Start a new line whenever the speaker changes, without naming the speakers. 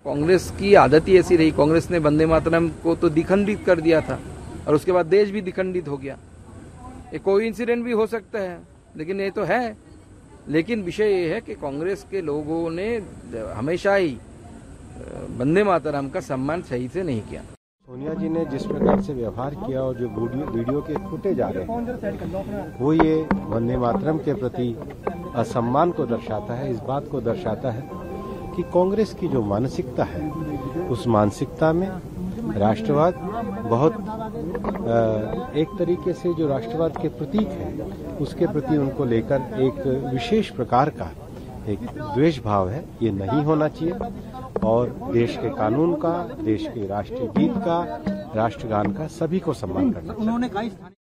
कांग्रेस की आदत ही ऐसी रही। कांग्रेस ने वंदे मातरम को तो दिखंडित कर दिया था और उसके बाद देश भी दिखंडित हो गया। ये कोई इंसिडेंट भी हो सकता है, लेकिन ये तो है। लेकिन विषय ये है कि कांग्रेस के लोगों ने हमेशा ही वंदे मातरम का सम्मान सही से नहीं किया।
सोनिया जी ने जिस प्रकार से व्यवहार किया और जो वीडियो के फुटेज आ रहे हैं वो ये वंदे मातरम के प्रति असम्मान को दर्शाता है। इस बात को दर्शाता है कि कांग्रेस की जो मानसिकता है उस मानसिकता में राष्ट्रवाद बहुत एक तरीके से जो राष्ट्रवाद के प्रतीक है उसके प्रति उनको लेकर एक विशेष प्रकार का एक द्वेष भाव है। ये नहीं होना चाहिए और देश के कानून का, देश के राष्ट्रीय गीत का, राष्ट्रगान का सभी को सम्मान करना चाहिए।